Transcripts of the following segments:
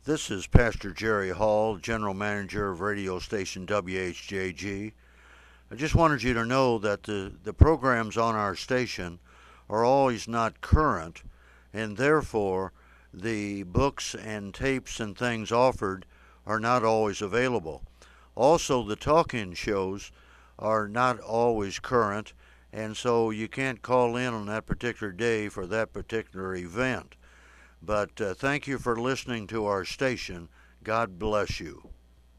This is Pastor Jerry Hall, General Manager of radio station WHJG. I just wanted you to know that the programs on our station are always not current, and therefore the books and tapes and things offered are not always available. Also, the talk-in shows are not always current, and so you can't call in on that particular day for that particular event. But thank you for listening to our station. God bless you.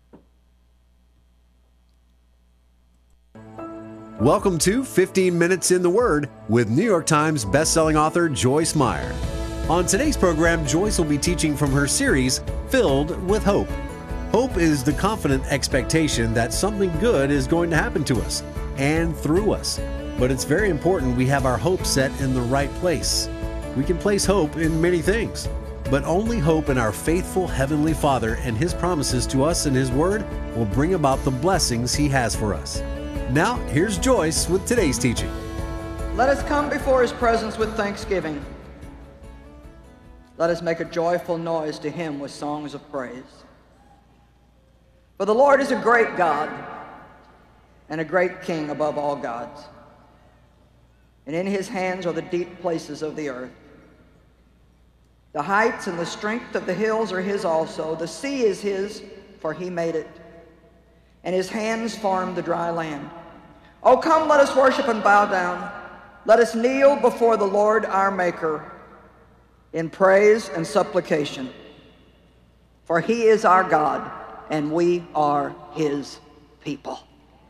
Welcome to 15 Minutes in the Word with New York Times bestselling author Joyce Meyer. On today's program, Joyce will be teaching from her series, Filled with Hope. Hope is the confident expectation that something good is going to happen to us and through us. But it's very important we have our hope set in the right place. We can place hope in many things, but only hope in our faithful Heavenly Father and His promises to us in His Word will bring about the blessings He has for us. Now, here's Joyce with today's teaching. Let us come before His presence with thanksgiving. Let us make a joyful noise to Him with songs of praise. For the Lord is a great God and a great King above all gods. And in His hands are the deep places of the earth. The heights and the strength of the hills are His also. The sea is His, for He made it, and His hands formed the dry land. Oh, come, let us worship and bow down. Let us kneel before the Lord our Maker in praise and supplication. For He is our God, and we are His people.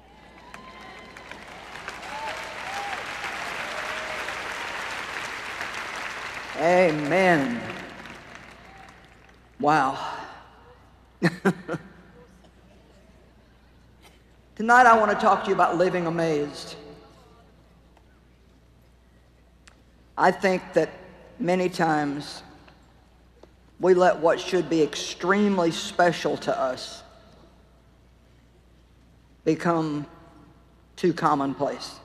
Amen. Wow. Tonight I want to talk to you about living amazed. I think that many times we let what should be extremely special to us become too commonplace.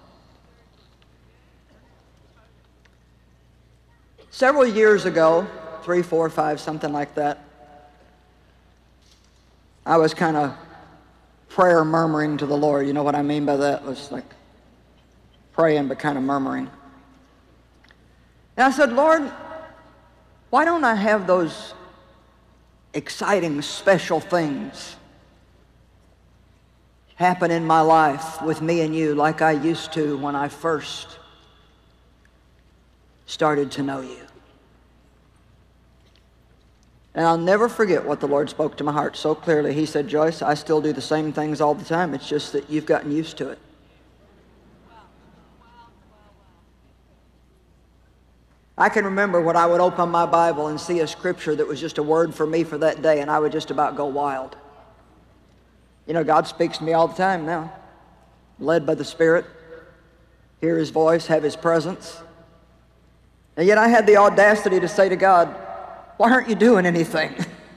Several years ago, 3, 4, 5, something like that, I was kind of prayer murmuring to the Lord. You know what I mean by that? It was like praying but kind of murmuring. And I said, Lord, why don't I have those exciting, special things happen in my life with me and you like I used to when I first started to know you? And I'll never forget what the Lord spoke to my heart so clearly. He said, Joyce, I still do the same things all the time. It's just that you've gotten used to it. I can remember when I would open my Bible and see a scripture that was just a word for me for that day, and I would just about go wild. You know, God speaks to me all the time now. Led by the Spirit, hear His voice, have His presence. And yet I had the audacity to say to God, why aren't you doing anything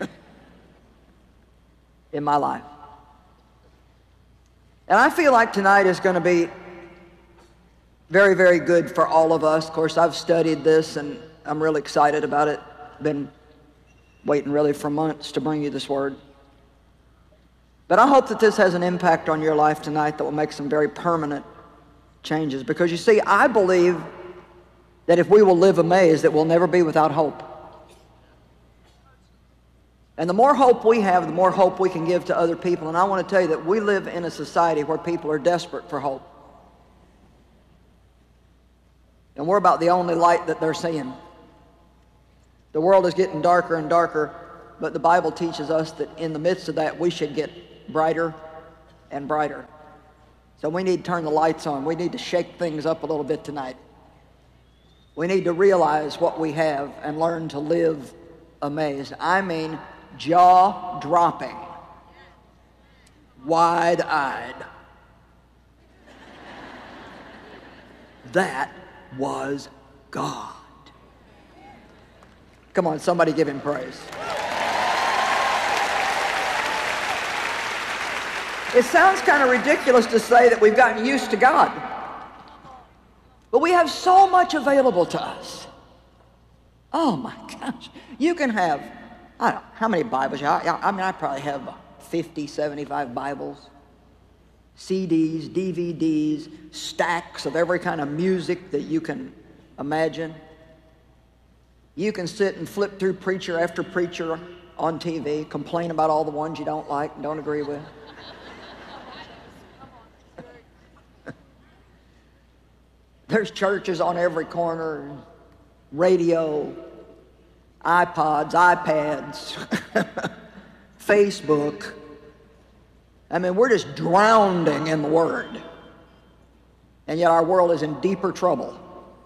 in my life? And I feel like tonight is going to be very, very good for all of us. Of course, I've studied this and I'm really excited about it. Been waiting really for months to bring you this word. But I hope that this has an impact on your life tonight that will make some very permanent changes. Because you see, I believe that if we will live amazed, that we'll never be without hope. And the more hope we have, the more hope we can give to other people. And I want to tell you that we live in a society where people are desperate for hope. And we're about the only light that they're seeing. The world is getting darker and darker, but the Bible teaches us that in the midst of that, we should get brighter and brighter. So we need to turn the lights on. We need to shake things up a little bit tonight. We need to realize what we have and learn to live amazed. I mean, jaw-dropping, wide-eyed. That was God. Come on, somebody give Him praise. It sounds kind of ridiculous to say that we've gotten used to God, but we have so much available to us. Oh my gosh. You can have I don't know, how many Bibles? I mean, I probably have 50, 75 Bibles, CDs, DVDs, stacks of every kind of music that you can imagine. You can sit and flip through preacher after preacher on TV, complain about all the ones you don't like and don't agree with. There's churches on every corner, radio, iPods, iPads, Facebook. I mean, we're just drowning in the Word. And yet our world is in deeper trouble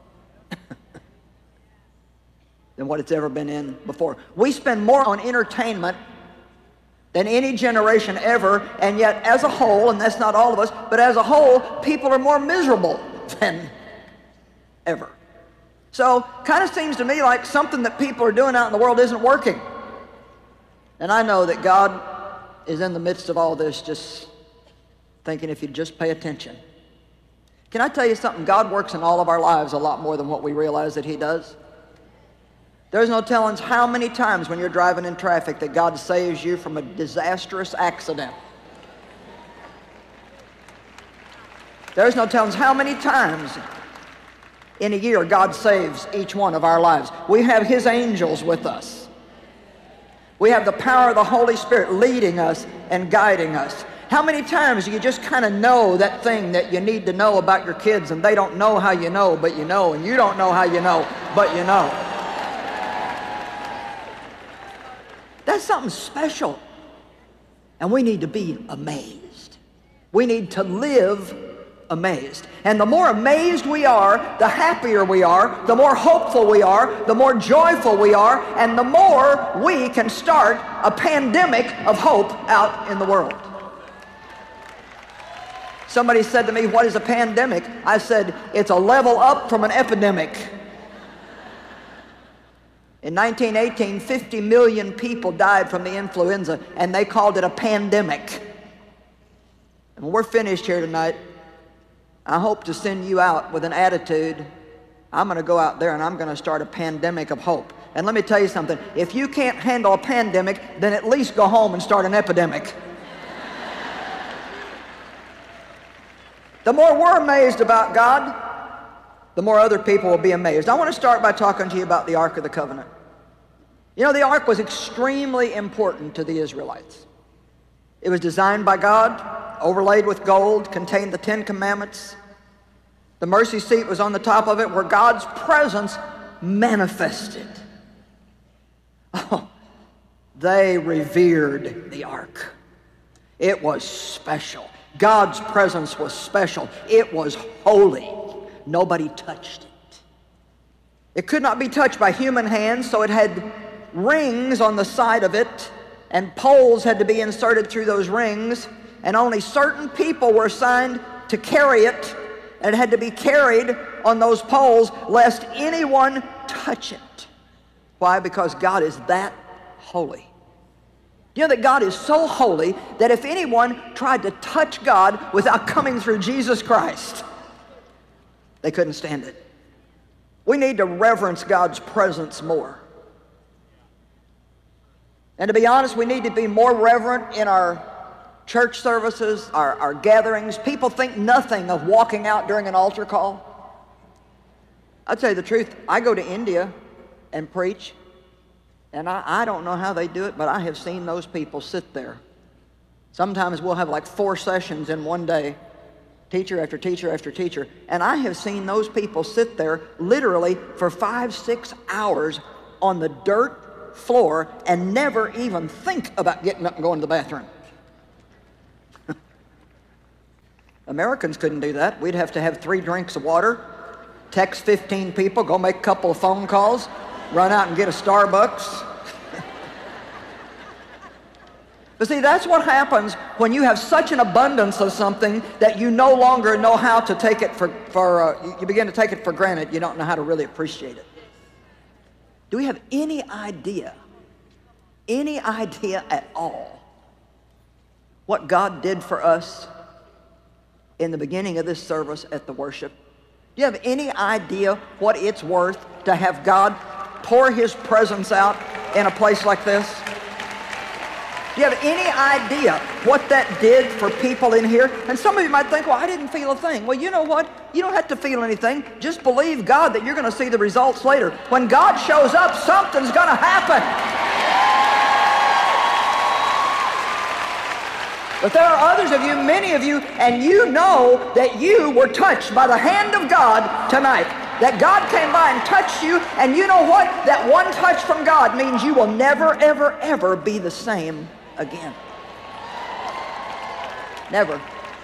than what it's ever been in before. We spend more on entertainment than any generation ever, and yet as a whole, and that's not all of us, but as a whole, people are more miserable than ever. So, kind of seems to me like something that people are doing out in the world isn't working. And I know that God is in the midst of all this, just thinking if you'd just pay attention. Can I tell you something? God works in all of our lives a lot more than what we realize that He does. There's no telling how many times when you're driving in traffic that God saves you from a disastrous accident. There's no telling how many times in a year God saves each one of our lives. We have His angels with us. We have the power of the Holy Spirit leading us and guiding us. How many times do you just kind of know that thing that you need to know about your kids, and they don't know how you know, but you know, and you don't know how you know, but you know? That's something special. And we need to be amazed. We need to live amazed. And the more amazed we are, the happier we are, the more hopeful we are, the more joyful we are, and the more we can start a pandemic of hope out in the world. Somebody said to me, "What is a pandemic?" I said, "It's a level up from an epidemic." In 1918, 50 million people died from the influenza, and they called it a pandemic. And when we're finished here tonight, I hope to send you out with an attitude. I'm going to go out there and I'm going to start a pandemic of hope. And let me tell you something. If you can't handle a pandemic, then at least go home and start an epidemic. The more we're amazed about God, the more other people will be amazed. I want to start by talking to you about the Ark of the Covenant. You know, the Ark was extremely important to the Israelites. It was designed by God, overlaid with gold, contained the Ten Commandments. The mercy seat was on the top of it where God's presence manifested. Oh, they revered the Ark. It was special. God's presence was special. It was holy. Nobody touched it. It could not be touched by human hands, so it had rings on the side of it, and poles had to be inserted through those rings, and only certain people were assigned to carry it, and it had to be carried on those poles lest anyone touch it. Why? Because God is that holy. You know that God is so holy that if anyone tried to touch God without coming through Jesus Christ, they couldn't stand it. We need to reverence God's presence more. And to be honest, we need to be more reverent in our church services, our gatherings. People think nothing of walking out during an altar call. I'll tell you the truth, I go to India and preach, and I don't know how they do it, but I have seen those people sit there. Sometimes we'll have like 4 sessions in one day, teacher after teacher after teacher, and I have seen those people sit there literally for 5-6 hours on the dirt floor and never even think about getting up and going to the bathroom. Americans couldn't do that. We'd have to have 3 drinks of water, text 15 people, go make a couple of phone calls, run out and get a Starbucks. But see, that's what happens when you have such an abundance of something that you no longer know how to take it you begin to take it for granted. You don't know how to really appreciate it. Do we have any idea at all what God did for us in the beginning of this service at the worship? Do you have any idea what it's worth to have God pour His presence out in a place like this? Do you have any idea what that did for people in here? And some of you might think, well, I didn't feel a thing. Well, you know what? You don't have to feel anything. Just believe God that you're going to see the results later. When God shows up, something's going to happen. But there are others of you, many of you, and you know that you were touched by the hand of God tonight. That God came by and touched you, and you know what? That one touch from God means you will never, ever, ever be the same again. Never.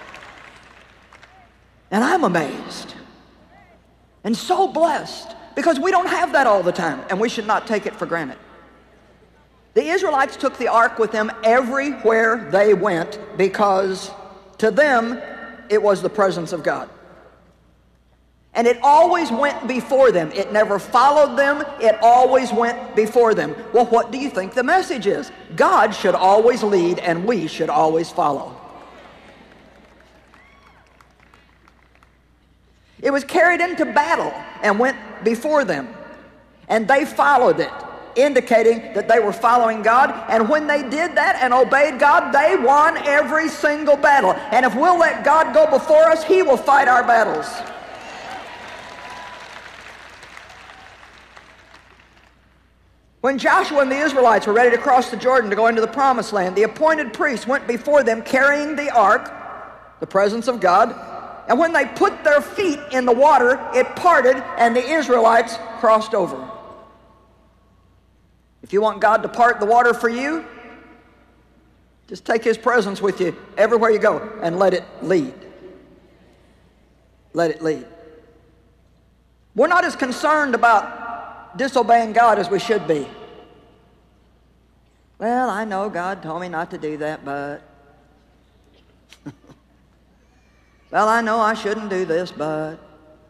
And I'm amazed and so blessed because we don't have that all the time, and we should not take it for granted. The Israelites took the ark with them everywhere they went because to them it was the presence of God. And it always went before them. It never followed them. It always went before them. Well, what do you think the message is? God should always lead and we should always follow. It was carried into battle and went before them. And they followed it, indicating that they were following God. And when they did that and obeyed God, they won every single battle. And if we'll let God go before us, He will fight our battles. When Joshua and the Israelites were ready to cross the Jordan to go into the Promised Land, the appointed priests went before them carrying the ark, the presence of God, and when they put their feet in the water, it parted and the Israelites crossed over. If you want God to part the water for you, just take His presence with you everywhere you go and let it lead. Let it lead. We're not as concerned about disobeying God as we should be. Well, I know God told me not to do that, but well, I know I shouldn't do this, but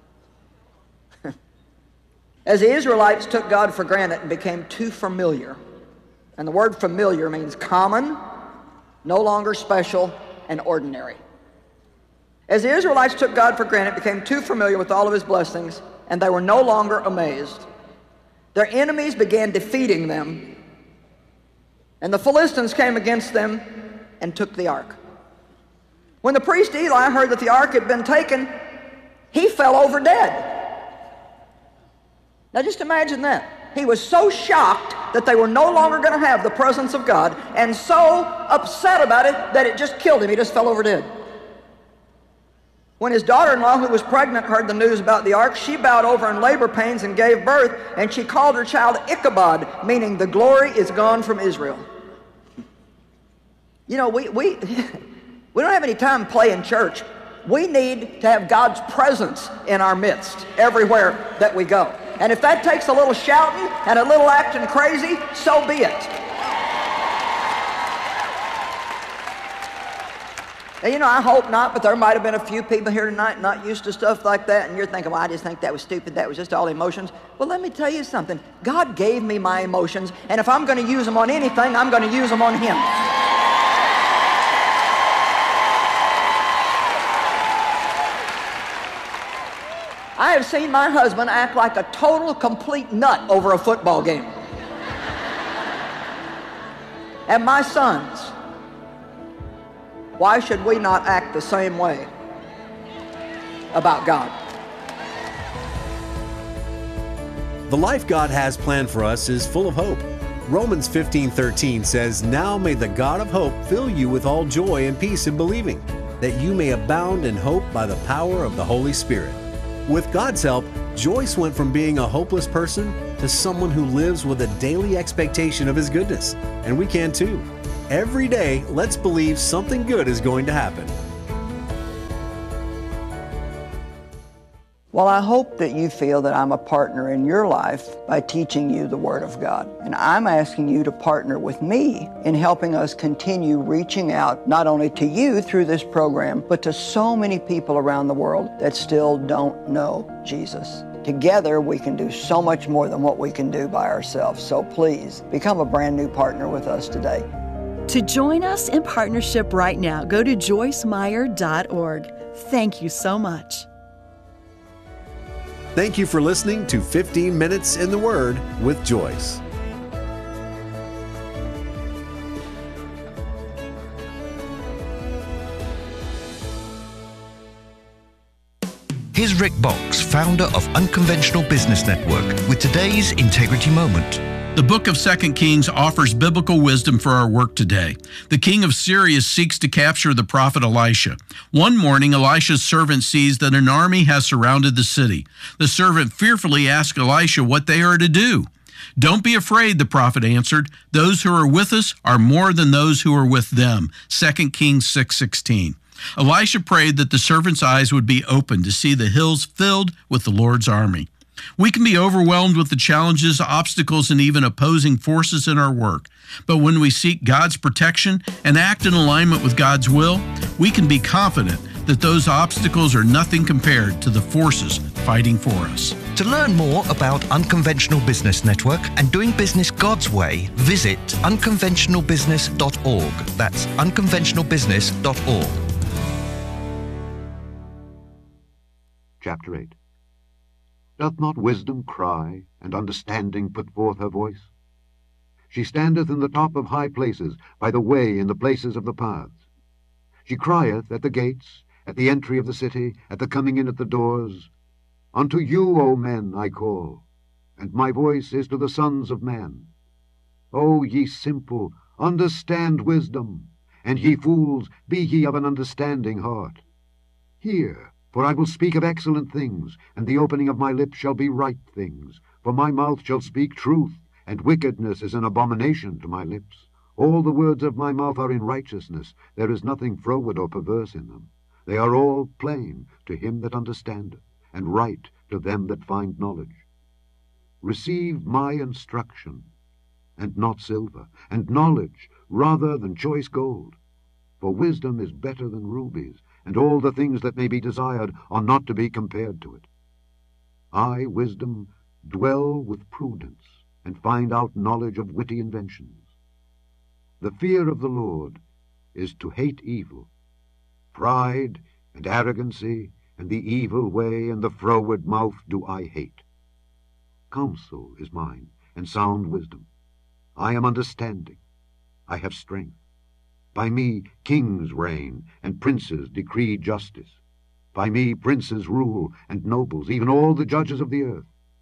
as the Israelites took God for granted and became too familiar, and the word familiar means common, no longer special, and ordinary. As the Israelites took God for granted, became too familiar with all of His blessings, and they were no longer amazed. Their enemies began defeating them, and the Philistines came against them and took the ark. When the priest Eli heard that the ark had been taken, he fell over dead. Now just imagine that. He was so shocked that they were no longer going to have the presence of God, and so upset about it that it just killed him. He just fell over dead. When his daughter-in-law, who was pregnant, heard the news about the ark, she bowed over in labor pains and gave birth, and she called her child Ichabod, meaning the glory is gone from Israel. You know, we don't have any time playing church. We need to have God's presence in our midst everywhere that we go. And if that takes a little shouting and a little acting crazy, so be it. And you know, I hope not, but there might have been a few people here tonight not used to stuff like that, and you're thinking, well, I just think that was stupid, that was just all emotions. Well, let me tell you something. God gave me my emotions, and if I'm going to use them on anything, I'm going to use them on Him. I have seen my husband act like a total, complete nut over a football game. And my sons. Why should we not act the same way about God? The life God has planned for us is full of hope. Romans 15:13 says, "Now may the God of hope fill you with all joy and peace in believing, that you may abound in hope by the power of the Holy Spirit." With God's help, Joyce went from being a hopeless person to someone who lives with a daily expectation of His goodness. And we can too. Every day, let's believe something good is going to happen. Well, I hope that you feel that I'm a partner in your life by teaching you the Word of God. And I'm asking you to partner with me in helping us continue reaching out not only to you through this program, but to so many people around the world that still don't know Jesus. Together, we can do so much more than what we can do by ourselves. So please, become a brand new partner with us today. To join us in partnership right now, go to joycemeyer.org. Thank you so much. Thank you for listening to 15 Minutes in the Word with Joyce. Here's Rick Box, founder of Unconventional Business Network, with today's Integrity Moment. The book of 2 Kings offers biblical wisdom for our work today. The king of Syria seeks to capture the prophet Elisha. One morning, Elisha's servant sees that an army has surrounded the city. The servant fearfully asks Elisha what they are to do. "Don't be afraid," the prophet answered. "Those who are with us are more than those who are with them." 2 Kings 6:16. Elisha prayed that the servant's eyes would be opened to see the hills filled with the Lord's army. We can be overwhelmed with the challenges, obstacles, and even opposing forces in our work. But when we seek God's protection and act in alignment with God's will, we can be confident that those obstacles are nothing compared to the forces fighting for us. To learn more about Unconventional Business Network and doing business God's way, visit unconventionalbusiness.org. That's unconventionalbusiness.org. Chapter 8. Doth not wisdom cry, and understanding put forth her voice? She standeth in the top of high places, by the way in the places of the paths. She crieth at the gates, at the entry of the city, at the coming in at the doors. Unto you, O men, I call, and my voice is to the sons of man. O ye simple, understand wisdom, and ye fools, be ye of an understanding heart. Hear, for I will speak of excellent things, and the opening of my lips shall be right things. For my mouth shall speak truth, and wickedness is an abomination to my lips. All the words of my mouth are in righteousness, there is nothing froward or perverse in them. They are all plain to him that understandeth, and right to them that find knowledge. Receive my instruction, and not silver, and knowledge rather than choice gold. For wisdom is better than rubies, and all the things that may be desired are not to be compared to it. I, wisdom, dwell with prudence, and find out knowledge of witty inventions. The fear of the Lord is to hate evil. Pride and arrogancy, and the evil way, and the froward mouth do I hate. Counsel is mine, and sound wisdom. I am understanding. I have strength. By me kings reign, and princes decree justice. By me princes rule, and nobles, even all the judges of the earth.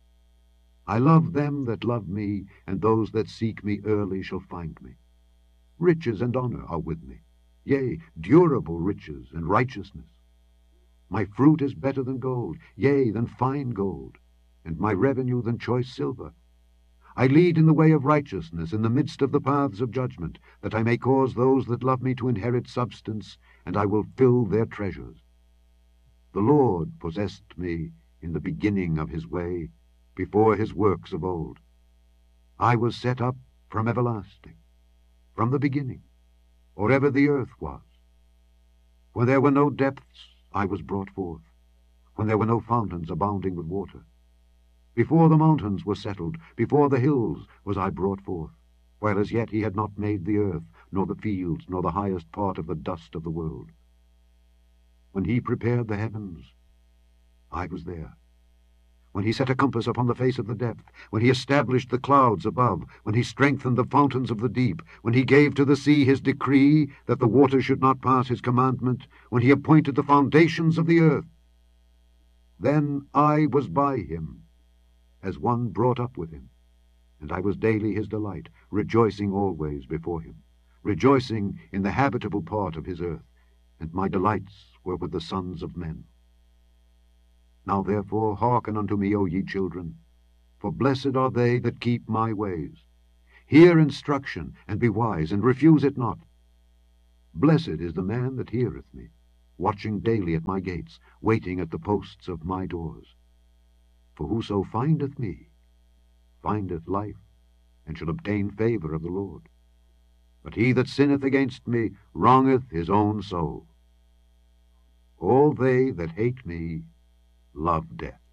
I love them that love me, and those that seek me early shall find me. Riches and honor are with me, yea, durable riches and righteousness. My fruit is better than gold, yea, than fine gold, and my revenue than choice silver. I lead in the way of righteousness in the midst of the paths of judgment, that I may cause those that love me to inherit substance, and I will fill their treasures. The Lord possessed me in the beginning of his way, before his works of old. I was set up from everlasting, from the beginning, or ever the earth was. When there were no depths, I was brought forth, when there were no fountains abounding with water. Before the mountains were settled, before the hills was I brought forth, while as yet he had not made the earth, nor the fields, nor the highest part of the dust of the world. When he prepared the heavens, I was there. When he set a compass upon the face of the depth, when he established the clouds above, when he strengthened the fountains of the deep, when he gave to the sea his decree, that the waters should not pass his commandment, when he appointed the foundations of the earth, then I was by him, as one brought up with him, and I was daily his delight, rejoicing always before him, rejoicing in the habitable part of his earth, and my delights were with the sons of men. Now therefore hearken unto me, O ye children, for blessed are they that keep my ways. Hear instruction, and be wise, and refuse it not. Blessed is the man that heareth me, watching daily at my gates, waiting at the posts of my doors. For whoso findeth me, findeth life, and shall obtain favor of the Lord. But he that sinneth against me wrongeth his own soul. All they that hate me love death.